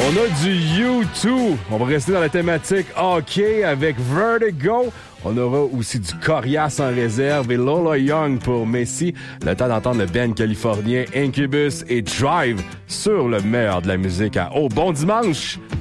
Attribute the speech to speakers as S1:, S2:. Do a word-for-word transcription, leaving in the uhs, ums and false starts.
S1: On a du U deux. On va rester dans la thématique hockey avec Vertigo. On aura aussi du Corias en réserve et Lola Young pour Messi. Le temps d'entendre le band californien Incubus et Drive sur le meilleur de la musique à Oh, bon dimanche!